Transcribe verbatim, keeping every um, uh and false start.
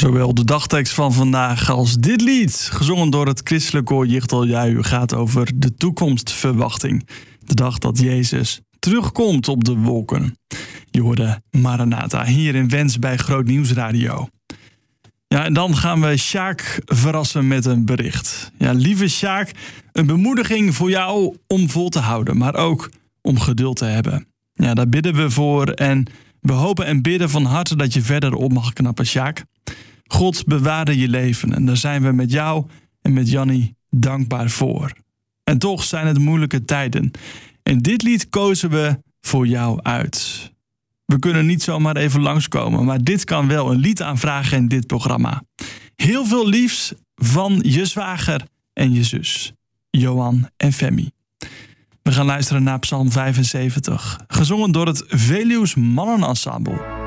Zowel de dagtekst van vandaag als dit lied, gezongen door het christelijk koor Jichtel Juihu, gaat over de toekomstverwachting. De dag dat Jezus terugkomt op de wolken. Je hoorde Maranatha hier in Wens bij Groot Nieuws Radio. Ja, en dan gaan we Sjaak verrassen met een bericht. Ja, lieve Sjaak, een bemoediging voor jou om vol te houden, maar ook om geduld te hebben. Ja, daar bidden we voor en we hopen en bidden van harte dat je verder op mag knappen, Sjaak. God bewaarde je leven en daar zijn we met jou en met Jannie dankbaar voor. En toch zijn het moeilijke tijden. En dit lied kozen we voor jou uit. We kunnen niet zomaar even langskomen, maar dit kan wel een lied aanvragen in dit programma. Heel veel liefs van je zwager en je zus, Johan en Femi. We gaan luisteren naar Psalm vijfenzeventig, gezongen door het Veluws Mannenensemble.